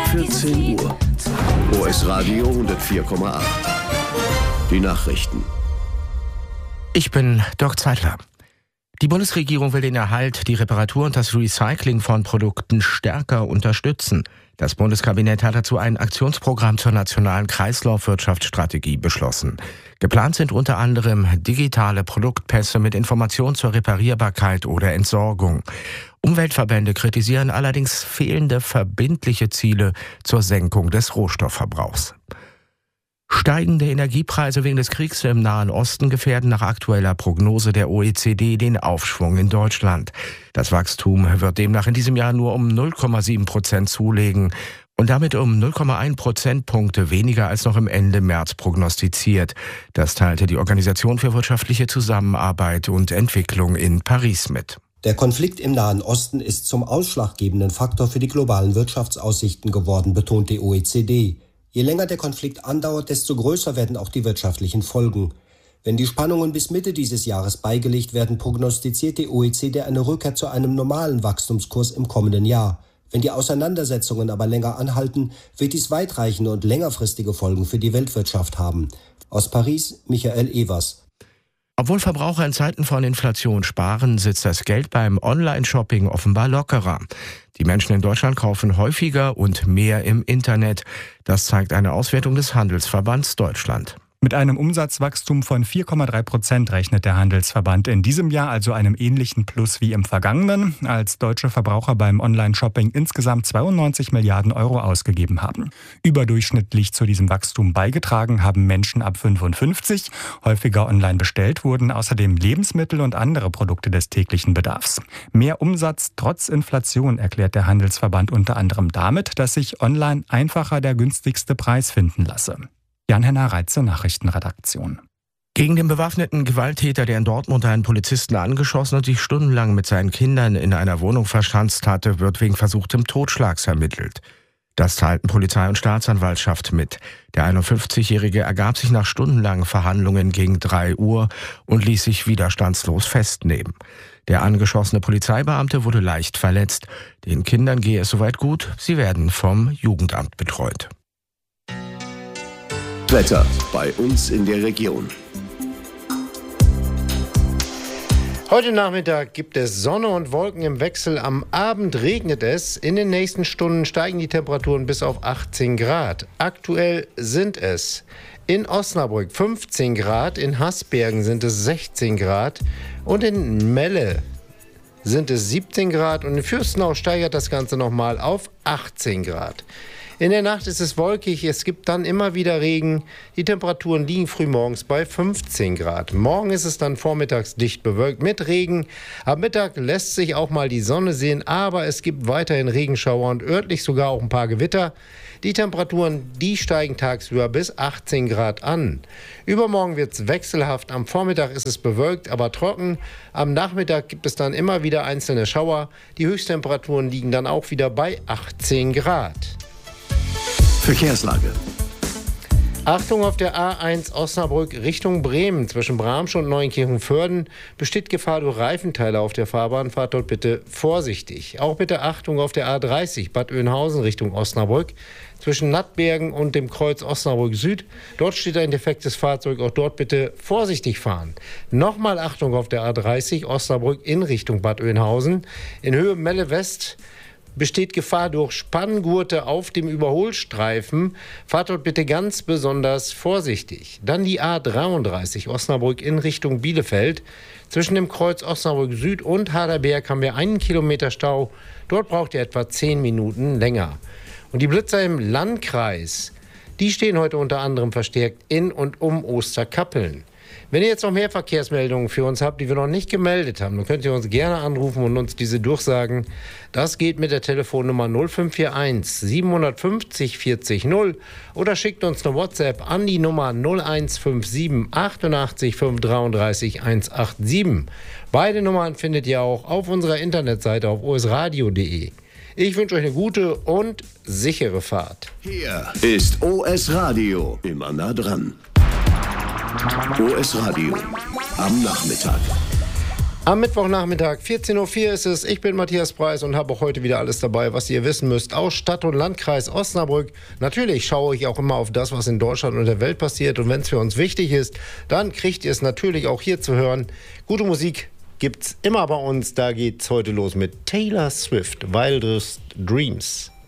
14 Uhr. OS Radio 104,8. Die Nachrichten. Ich bin Dirk Zeitler. Die Bundesregierung will den Erhalt, die Reparatur und das Recycling von Produkten stärker unterstützen. Das Bundeskabinett hat dazu ein Aktionsprogramm zur nationalen Kreislaufwirtschaftsstrategie beschlossen. Geplant sind unter anderem digitale Produktpässe mit Informationen zur Reparierbarkeit oder Entsorgung. Umweltverbände kritisieren allerdings fehlende verbindliche Ziele zur Senkung des Rohstoffverbrauchs. Steigende Energiepreise wegen des Kriegs im Nahen Osten gefährden nach aktueller Prognose der OECD den Aufschwung in Deutschland. Das Wachstum wird demnach in diesem Jahr nur um 0,7% zulegen und damit um 0,1 Prozentpunkte weniger als noch im Ende März prognostiziert. Das teilte die Organisation für wirtschaftliche Zusammenarbeit und Entwicklung in Paris mit. Der Konflikt im Nahen Osten ist zum ausschlaggebenden Faktor für die globalen Wirtschaftsaussichten geworden, betont die OECD. Je länger der Konflikt andauert, desto größer werden auch die wirtschaftlichen Folgen. Wenn die Spannungen bis Mitte dieses Jahres beigelegt werden, prognostiziert die OECD eine Rückkehr zu einem normalen Wachstumskurs im kommenden Jahr. Wenn die Auseinandersetzungen aber länger anhalten, wird dies weitreichende und längerfristige Folgen für die Weltwirtschaft haben. Aus Paris, Michael Evers. Obwohl Verbraucher in Zeiten von Inflation sparen, sitzt das Geld beim Online-Shopping offenbar lockerer. Die Menschen in Deutschland kaufen häufiger und mehr im Internet. Das zeigt eine Auswertung des Handelsverbands Deutschland. Mit einem Umsatzwachstum von 4,3% rechnet der Handelsverband in diesem Jahr, also einem ähnlichen Plus wie im vergangenen, als deutsche Verbraucher beim Online-Shopping insgesamt 92 Milliarden Euro ausgegeben haben. Überdurchschnittlich zu diesem Wachstum beigetragen haben Menschen ab 55. Häufiger online bestellt wurden außerdem Lebensmittel und andere Produkte des täglichen Bedarfs. Mehr Umsatz trotz Inflation erklärt der Handelsverband unter anderem damit, dass sich online einfacher der günstigste Preis finden lasse. Jan-Henner Reitze, Nachrichtenredaktion. Gegen den bewaffneten Gewalttäter, der in Dortmund einen Polizisten angeschossen und sich stundenlang mit seinen Kindern in einer Wohnung verschanzt hatte, wird wegen versuchtem Totschlags ermittelt. Das teilten Polizei und Staatsanwaltschaft mit. Der 51-Jährige ergab sich nach stundenlangen Verhandlungen gegen 3 Uhr und ließ sich widerstandslos festnehmen. Der angeschossene Polizeibeamte wurde leicht verletzt. Den Kindern gehe es soweit gut, sie werden vom Jugendamt betreut. Wetter bei uns in der Region. Heute Nachmittag gibt es Sonne und Wolken im Wechsel. Am Abend regnet es. In den nächsten Stunden steigen die Temperaturen bis auf 18 Grad. Aktuell sind es in Osnabrück 15 Grad, in Hasbergen sind es 16 Grad und in Melle sind es 17 Grad und in Fürstenau steigert das Ganze nochmal auf 18 Grad. In der Nacht ist es wolkig, es gibt dann immer wieder Regen. Die Temperaturen liegen frühmorgens bei 15 Grad. Morgen ist es dann vormittags dicht bewölkt mit Regen. Am Mittag lässt sich auch mal die Sonne sehen, aber es gibt weiterhin Regenschauer und örtlich sogar auch ein paar Gewitter. Die Temperaturen, die steigen tagsüber bis 18 Grad an. Übermorgen wird es wechselhaft. Am Vormittag ist es bewölkt, aber trocken. Am Nachmittag gibt es dann immer wieder einzelne Schauer. Die Höchsttemperaturen liegen dann auch wieder bei 18 Grad. Verkehrslage. Achtung, auf der A1 Osnabrück Richtung Bremen zwischen Bramsch und Neuenkirchen-Vörden besteht Gefahr durch Reifenteile auf der Fahrbahn. Fahrt dort bitte vorsichtig. Auch bitte Achtung auf der A30 Bad Oeynhausen Richtung Osnabrück zwischen Nattbergen und dem Kreuz Osnabrück Süd. Dort steht ein defektes Fahrzeug. Auch dort bitte vorsichtig fahren. Nochmal Achtung auf der A30 Osnabrück in Richtung Bad Oeynhausen. In Höhe Melle West besteht Gefahr durch Spanngurte auf dem Überholstreifen. Fahrt dort bitte ganz besonders vorsichtig. Dann die A33 Osnabrück in Richtung Bielefeld. Zwischen dem Kreuz Osnabrück Süd und Harderberg haben wir 1 Kilometer Stau. Dort braucht ihr etwa 10 Minuten länger. Und die Blitzer im Landkreis, die stehen heute unter anderem verstärkt in und um Osterkappeln. Wenn ihr jetzt noch mehr Verkehrsmeldungen für uns habt, die wir noch nicht gemeldet haben, dann könnt ihr uns gerne anrufen und uns diese durchsagen. Das geht mit der Telefonnummer 0541 750 40 0 oder schickt uns eine WhatsApp an die Nummer 0157 88 533 187. Beide Nummern findet ihr auch auf unserer Internetseite auf osradio.de. Ich wünsche euch eine gute und sichere Fahrt. Hier ist OS Radio, immer nah dran. OS Radio am Nachmittag. Am Mittwochnachmittag, 14.04 Uhr ist es. Ich bin Matthias Preis und habe auch heute wieder alles dabei, was ihr wissen müsst aus Stadt- und Landkreis Osnabrück. Natürlich schaue ich auch immer auf das, was in Deutschland und der Welt passiert. Und wenn es für uns wichtig ist, dann kriegt ihr es natürlich auch hier zu hören. Gute Musik gibt's immer bei uns. Da geht's heute los mit Taylor Swift, Wildest Dreams.